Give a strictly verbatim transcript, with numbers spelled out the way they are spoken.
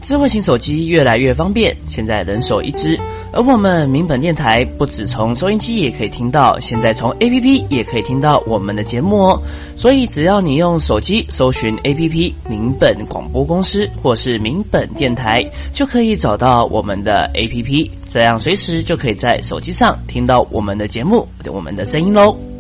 智慧型手机越来越方便，现在人手一只。而我们民本电台不只从收音机也可以听到，现在从 A P P 也可以听到我们的节目哦。所以只要你用手机搜寻 A P P 民本广播公司或是民本电台，就可以找到我们的 A P P， 这样随时就可以在手机上听到我们的节目，我们的声音咯。